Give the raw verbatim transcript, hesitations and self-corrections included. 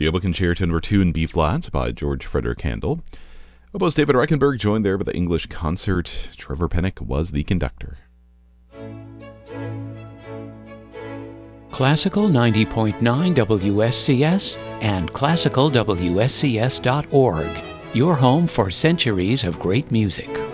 audiobook Concerto Number Two in B-flat by George Frederick Handel. Oboist David Reichenberg joined there by the English Concert. Trevor Pennock was the conductor. Classical ninety point nine W S C S and classical W S C S dot org. Your home for centuries of great music.